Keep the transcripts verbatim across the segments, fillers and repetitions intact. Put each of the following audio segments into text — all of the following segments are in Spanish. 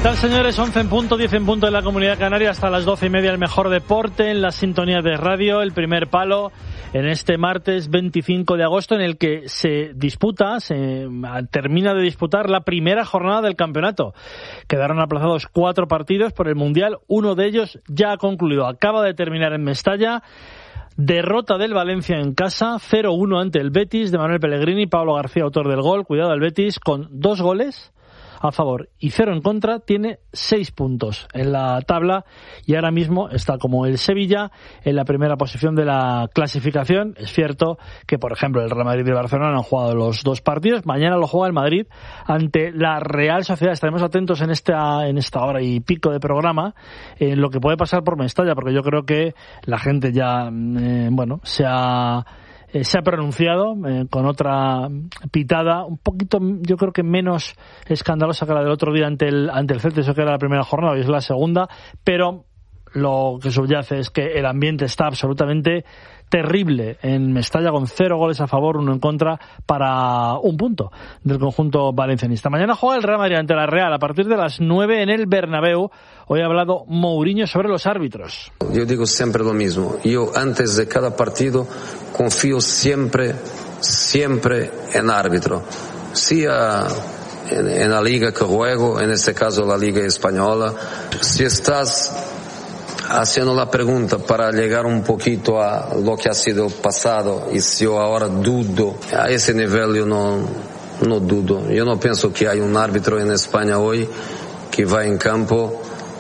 tal, señores? once en punto, diez en punto en la Comunidad Canaria, hasta las doce y media el mejor deporte en la sintonía de radio, el primer palo en este martes veinticinco de agosto, en el que se disputa, se termina de disputar la primera jornada del campeonato. Quedaron aplazados cuatro partidos por el Mundial, uno de ellos ya ha concluido, acaba de terminar en Mestalla. Derrota del Valencia en casa, cero uno ante el Betis de Manuel Pellegrini, Pablo García, autor del gol. Cuidado al Betis, con dos goles a favor y cero en contra, tiene seis puntos en la tabla y ahora mismo está como el Sevilla en la primera posición de la clasificación. Es cierto que, por ejemplo, el Real Madrid y el Barcelona han jugado los dos partidos. Mañana lo juega el Madrid ante la Real Sociedad. Estaremos atentos en esta, en esta hora y pico de programa en lo que puede pasar por Mestalla, porque yo creo que la gente ya, eh, bueno, se ha... Eh, se ha pronunciado eh, con otra pitada un poquito, yo creo que menos escandalosa que la del otro día ante el ante el Celta. Eso que era la primera jornada, hoy es la segunda, pero lo que subyace es que el ambiente está absolutamente terrible en Mestalla, con cero goles a favor, uno en contra, para un punto del conjunto valencianista. Mañana juega el Real Madrid ante la Real a partir de las nueve en el Bernabéu. Hoy ha hablado Mourinho sobre los árbitros. Yo digo siempre lo mismo. Yo antes de cada partido confío siempre, siempre en árbitro. Sea en, en la liga que juego, en este caso la liga española. Si estás haciendo la pregunta para llegar un poquito a lo que ha sido pasado, y si yo ahora dudo, a ese nivel yo no, no dudo. Yo no pienso que hay un árbitro en España hoy que va en campo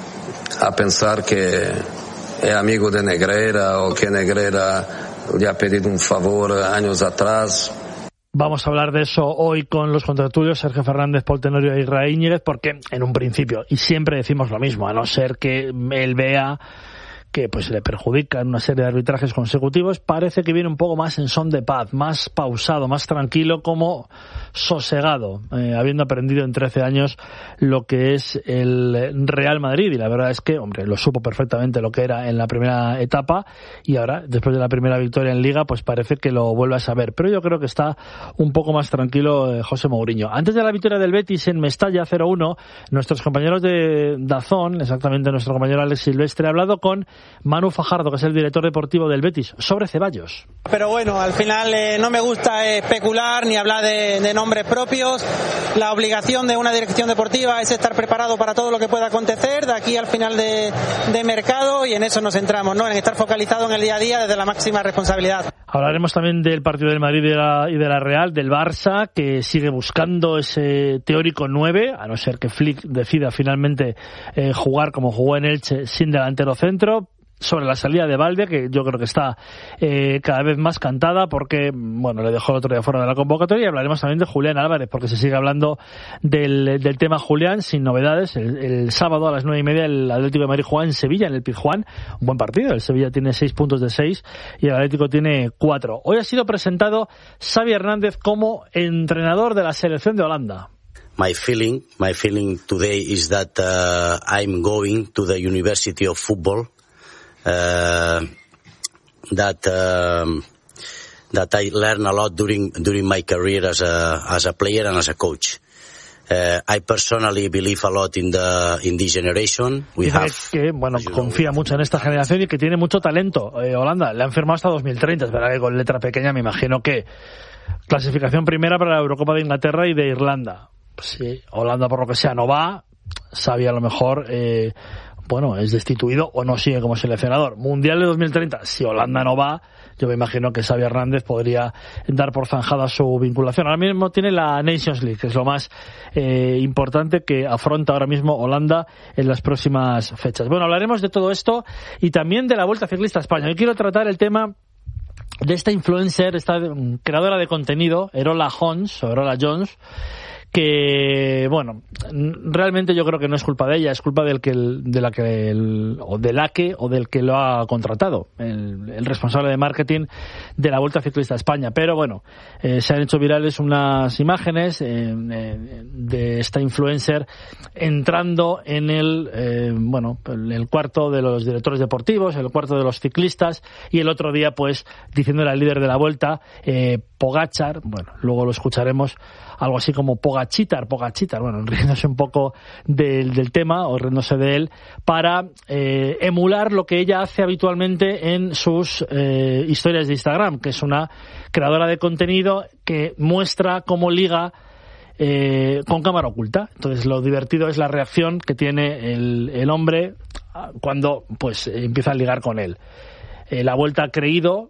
a pensar que es amigo de Negreira o que Negreira le ha pedido un favor años atrás. Vamos a hablar de eso hoy con los contertulios, Sergio Fernández, Paul Tenorio y Israel Íñiguez, porque en un principio, y siempre decimos lo mismo, a no ser que él vea que pues le perjudican una serie de arbitrajes consecutivos, parece que viene un poco más en son de paz, más pausado, más tranquilo, como sosegado, eh, habiendo aprendido en trece años lo que es el Real Madrid. Y la verdad es que, hombre, lo supo perfectamente lo que era en la primera etapa, y ahora, después de la primera victoria en Liga, pues parece que lo vuelve a saber. Pero yo creo que está un poco más tranquilo eh, José Mourinho. Antes de la victoria del Betis en Mestalla cero uno, nuestros compañeros de Dazón, exactamente nuestro compañero Alex Silvestre, ha hablado con Manu Fajardo, que es el director deportivo del Betis, sobre Ceballos. Pero bueno, al final eh, no me gusta especular ni hablar de, de nombres propios. La obligación de una dirección deportiva es estar preparado para todo lo que pueda acontecer de aquí al final de, de mercado, y en eso nos centramos, ¿no? En estar focalizado en el día a día desde la máxima responsabilidad. Hablaremos también del partido del Madrid y de la, y de la Real, del Barça, que sigue buscando ese teórico nueve, a no ser que Flick decida finalmente eh, jugar como jugó en Elche, sin delantero centro. Sobre la salida de Valde, que yo creo que está eh, cada vez más cantada, porque bueno, le dejó el otro día fuera de la convocatoria. Y hablaremos también de Julián Álvarez, porque se sigue hablando del, del tema Julián, sin novedades. El, el sábado a las nueve y media el Atlético de Madrid juega en Sevilla, en el Pizjuán. Un buen partido, el Sevilla tiene seis puntos de seis y el Atlético tiene cuatro. Hoy ha sido presentado Xavi Hernández como entrenador de la selección de Holanda. My feeling, my feeling today is that uh, I'm going to the University of Football. Uh, that um, that I learned a lot during during my career as a as a player and as a coach. Uh, I personally believe a lot in the in this generation. We Dice have, que bueno, confía mucho en esta generación y que tiene mucho talento. Eh, Holanda le han firmado hasta dos mil treinta, es verdad que con letra pequeña. Me imagino que clasificación primera para la Eurocopa de Inglaterra y de Irlanda. Pues sí, Holanda por lo que sea no va. Xavi a lo mejor eh, bueno, es destituido o no sigue como seleccionador. Mundial de dos mil treinta, si Holanda no va, yo me imagino que Xavi Hernández podría dar por zanjada su vinculación. Ahora mismo tiene la Nations League, que es lo más eh, importante que afronta ahora mismo Holanda en las próximas fechas. Bueno, hablaremos de todo esto y también de la Vuelta Ciclista a España. Hoy quiero tratar el tema de esta influencer, esta creadora de contenido, Erola Jones, o Erola Jones, que, bueno, realmente yo creo que no es culpa de ella, es culpa del que, de la que, el, o de la que, o del que lo ha contratado, el, el responsable de marketing de la Vuelta Ciclista a España. Pero bueno, eh, se han hecho virales unas imágenes eh, eh, de esta influencer entrando en el, eh, bueno, el cuarto de los directores deportivos, el cuarto de los ciclistas, y el otro día, pues, diciéndole al líder de la Vuelta, eh, Pogačar, bueno, luego lo escucharemos, algo así como Pogachitar, Pogachitar, bueno, riéndose un poco del, del tema, o riéndose de él, para eh, emular lo que ella hace habitualmente en sus eh, historias de Instagram, que es una creadora de contenido que muestra cómo liga eh, con cámara oculta. Entonces lo divertido es la reacción que tiene el, el hombre cuando pues empieza a ligar con él. Eh, la Vuelta ha creído,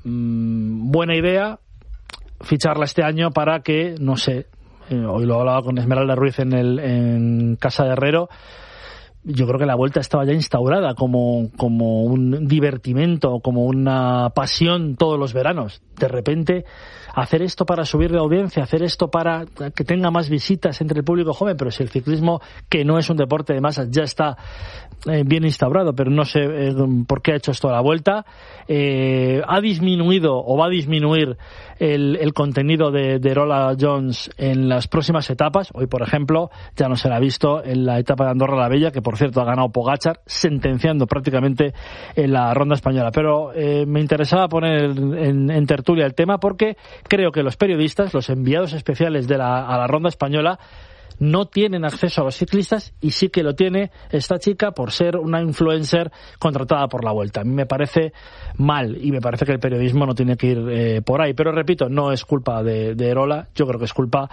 mmm, buena idea, ficharla este año para que, no sé, eh, hoy lo hablaba con Esmeralda Ruiz en, el, en Casa de Herrero, yo creo que la Vuelta estaba ya instaurada como, como un divertimento, como una pasión todos los veranos. De repente, hacer esto para subir de audiencia, hacer esto para que tenga más visitas entre el público joven, pero si el ciclismo, que no es un deporte de masas, ya está eh, bien instaurado, pero no sé eh, por qué ha hecho esto la Vuelta. Eh, ha disminuido o va a disminuir el, el contenido de, de Erola Jones en las próximas etapas. Hoy, por ejemplo, ya no se la ha visto en la etapa de Andorra la Bella, que por cierto ha ganado Pogačar, sentenciando prácticamente en la ronda española. Pero eh, me interesaba poner en, en tertulia el tema porque creo que los periodistas, los enviados especiales de la, a la ronda española, no tienen acceso a los ciclistas, y sí que lo tiene esta chica por ser una influencer contratada por la Vuelta. A mí me parece mal y me parece que el periodismo no tiene que ir eh, por ahí. Pero repito, no es culpa de, de Erola, yo creo que es culpa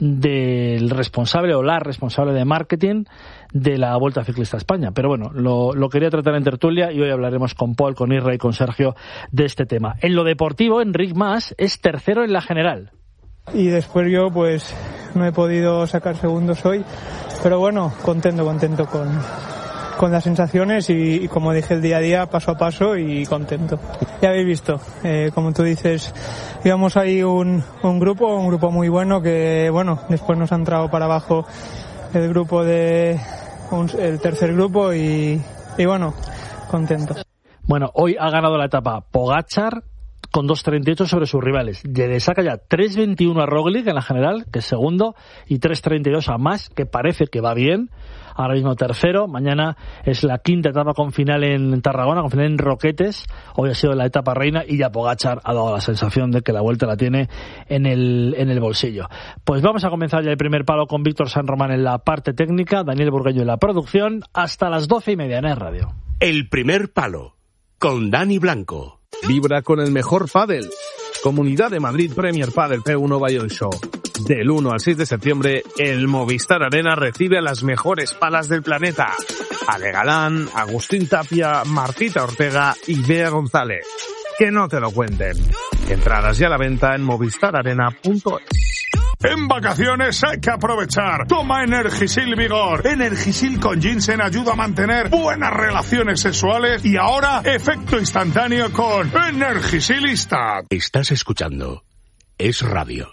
del responsable o la responsable de marketing de la Vuelta Ciclista a España. Pero bueno, lo, lo quería tratar en tertulia y hoy hablaremos con Paul, con Isra y con Sergio de este tema. En lo deportivo, Enric Mas es tercero en la general. Y después yo pues no he podido sacar segundos hoy, pero bueno, contento, contento con, con las sensaciones y, y como dije el día a día, paso a paso y contento. Ya habéis visto, eh, como tú dices, íbamos ahí un, un grupo, un grupo muy bueno que bueno, después nos ha entrado para abajo el grupo de, un, el tercer grupo y, y bueno, contento. Bueno, hoy ha ganado la etapa Pogačar con dos treinta y ocho sobre sus rivales. Le saca ya tres veintiuno a Roglic en la general, que es segundo, y tres treinta y dos a Mas, que parece que va bien, ahora mismo tercero. Mañana es la quinta etapa con final en Tarragona, con final en Roquetes. Hoy ha sido la etapa reina y ya Pogačar ha dado la sensación de que la Vuelta la tiene en el, en el bolsillo. Pues vamos a comenzar ya el primer palo con Víctor San Román en la parte técnica, Daniel Burgueño en la producción, hasta las doce y media en E Radio. El primer palo, con Dani Blanco. Vibra con el mejor pádel. Comunidad de Madrid Premier Padel P uno Bayern Show. Del uno al seis de septiembre, el Movistar Arena recibe a las mejores palas del planeta. Ale Galán, Agustín Tapia, Martita Ortega y Bea González. Que no te lo cuenten. Entradas ya a la venta en movistar arena punto es. En vacaciones hay que aprovechar. Toma Energisil Vigor. Energisil con ginseng ayuda a mantener buenas relaciones sexuales y ahora efecto instantáneo con Energisilista. Estás escuchando Es Radio.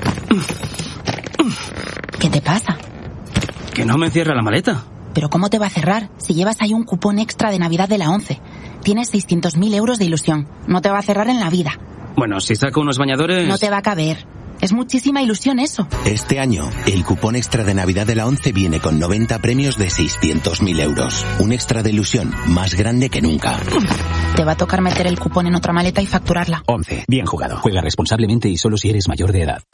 ¿Qué te pasa? Que no me cierra la maleta. ¿Pero cómo te va a cerrar si llevas ahí un cupón extra de Navidad de la ONCE? Tienes seiscientos mil euros de ilusión. No te va a cerrar en la vida. Bueno, si saco unos bañadores... No te va a caber. Es muchísima ilusión eso. Este año, el cupón extra de Navidad de la ONCE viene con noventa premios de seiscientos mil euros. Un extra de ilusión más grande que nunca. Te va a tocar meter el cupón en otra maleta y facturarla. ONCE. Bien jugado. Juega responsablemente y solo si eres mayor de edad.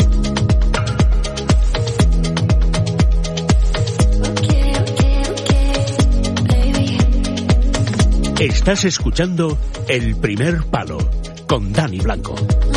Estás escuchando El primer palo, con Dani Blanco.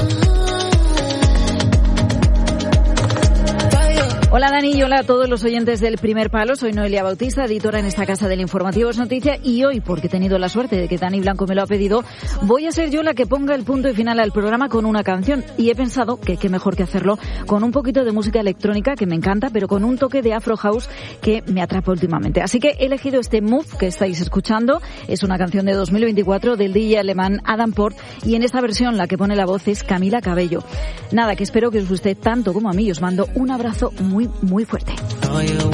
Hola Dani y hola a todos los oyentes del Primer Palo. Soy Noelia Bautista, editora en esta casa del Informativo Es Noticia, y hoy, porque he tenido la suerte de que Dani Blanco me lo ha pedido, voy a ser yo la que ponga el punto y final al programa con una canción, y he pensado que qué mejor que hacerlo con un poquito de música electrónica que me encanta, pero con un toque de Afro House que me atrapa últimamente. Así que he elegido este Move que estáis escuchando. Es una canción de dos mil veinticuatro del D J alemán Adam Port, y en esta versión la que pone la voz es Camila Cabello. Nada, que espero que os guste tanto como a mí. Os mando un abrazo muy muy fuerte.